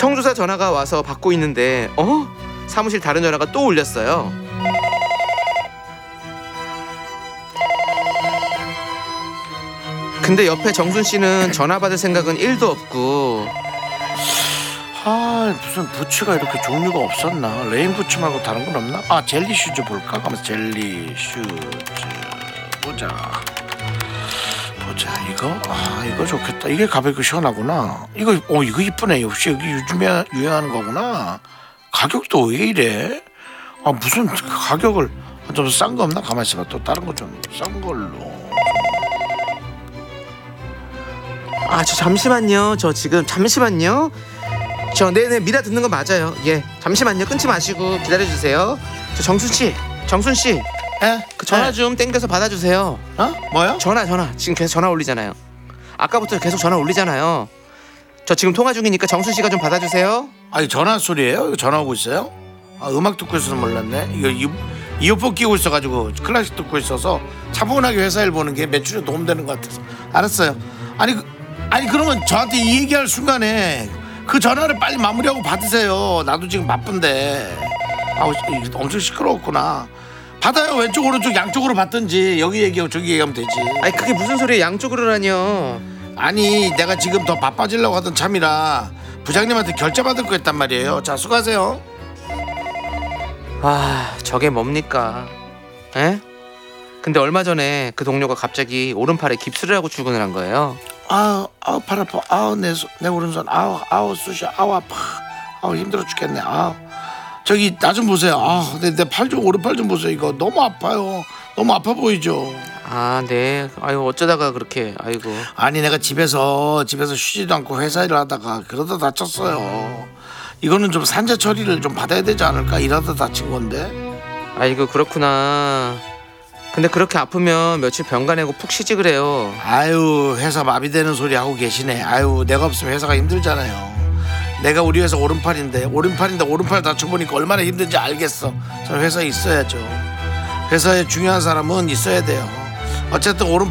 청주사 전화가 와서 받고 있는데 사무실 다른 전화가 또 울렸어요. 근데 옆에 정순 씨는 전화 받을 생각은 1도 없고. 무슨 부츠가 이렇게 종류가 없었나? 레인 부츠 말고 다른 건 없나? 젤리 슈즈 볼까? 하면서 젤리 슈즈 보자. 이거 좋겠다. 이게 가볍고 시원하구나. 이거 이쁘네. 역시 여기 요즘에 유행하는 거구나. 가격도 왜 이래? 무슨 가격을 좀 싼 거 없나? 가만히 있어봐. 또 다른 거 좀 싼 걸로. 저 잠시만요. 잠시만요. 네네, 미라 듣는 거 맞아요. 예, 잠시만요. 끊지 마시고 기다려주세요. 정순 씨. 그 전화 좀 땡겨서 받아주세요. 뭐요? 전화 지금 계속 전화 울리잖아요. 아까부터 계속 전화 울리잖아요. 저 지금 통화 중이니까 정순 씨가 좀 받아주세요. 이거 전화 소리예요? 이거 전화 오고 있어요? 음악 듣고 있어서 몰랐네. 이거 이어폰 끼고 있어가지고 클래식 듣고 있어서 차분하게 회사 일 보는 게 매출에 도움되는 것 같아서. 알았어요. 아니 그러면 저한테 이 얘기할 순간에 그 전화를 빨리 마무리하고 받으세요. 나도 지금 바쁜데. 엄청 시끄러웠구나. 받아요. 왼쪽 오른쪽 양쪽으로 받든지 여기 얘기하고 저기 얘기하면 되지. 그게 무슨 소리예요? 양쪽으로라뇨. 내가 지금 더 바빠지려고 하던 참이라 부장님한테 결제 받을 거 했단 말이에요. 자, 수고하세요. 저게 뭡니까? 에? 근데 얼마 전에 그 동료가 갑자기 오른팔에 깁스를 하고 출근을 한 거예요. 팔 아파. 내 오른손. 쑤셔. 아파. 힘들어 죽겠네. 저기 나 좀 보세요. 내 팔 좀, 오른팔 좀 보세요. 이거 너무 아파요. 너무 아파 보이죠? 네. 어쩌다가 그렇게. 아이고. 내가 집에서 쉬지도 않고 회사 일을 하다가 그러다 다쳤어요. 이거는 좀 산재 처리를 좀 받아야 되지 않을까? 일하다 다친 건데. 아이고, 그렇구나. 근데 그렇게 아프면 며칠 병가 내고 푹 쉬지 그래요. 회사 마비되는 소리 하고 계시네. 내가 없으면 회사가 힘들잖아요. 내가 우리 회사 오른팔인데 오른팔 다쳐보니까 얼마나 힘든지 알겠어. 저는 회사에 있어야죠. 회사에 중요한 사람은 있어야 돼요. 어쨌든 오른팔